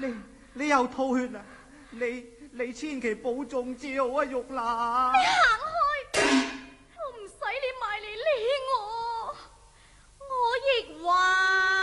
你又吐血啦！你千祈保重至好啊，玉蘭。 你行